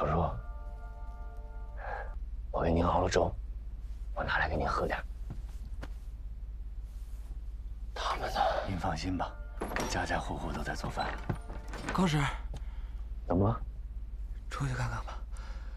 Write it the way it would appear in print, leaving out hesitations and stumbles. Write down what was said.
叔叔，我给您熬了粥，我拿来给您喝点。他们呢？ 您放心吧，家家户户都在做饭。 高婶， 怎么了？ 出去看看吧。